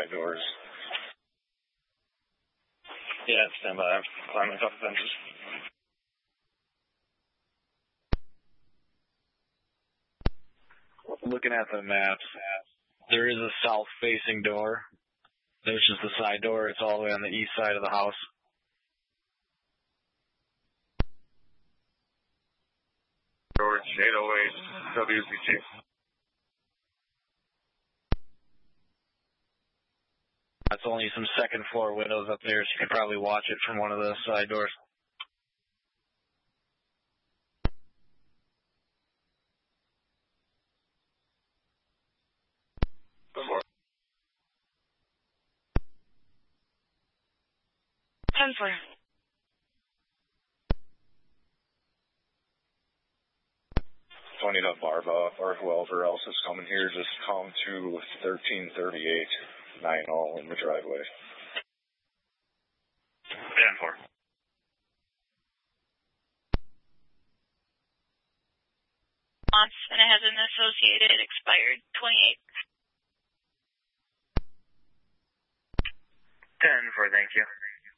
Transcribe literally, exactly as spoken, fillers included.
side doors. Yeah, stand by. I'm climbing a couple fences. Looking at the maps, there is a south-facing door. There's just the side door. It's all the way on the east side of the house. George, eight oh eight, W Z T. That's only some second floor windows up there, so you can probably watch it from one of the side doors. ten four. twenty to Barba or whoever else is coming here, just come to thirteen thirty-eight, nine all in the driveway. ten four. And it has an associated expired twenty-eight. ten four, thank you.